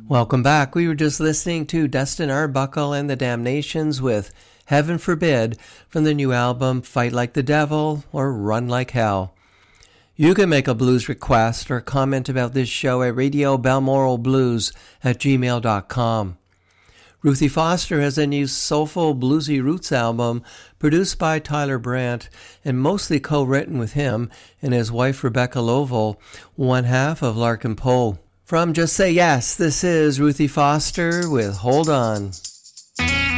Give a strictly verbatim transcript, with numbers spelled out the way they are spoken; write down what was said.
Welcome back. We were just listening to Dustin Arbuckle and the Damnations with Heaven Forbid from the new album Fight Like the Devil or Run Like Hell. You can make a blues request or comment about this show at radio balmoral blues at gmail dot com. Ruthie Foster has a new soulful bluesy roots album produced by Tyler Brandt and mostly co-written with him and his wife Rebecca Lovell, one half of Larkin Poe. From Just Say Yes, this is Ruthie Foster with Hold On.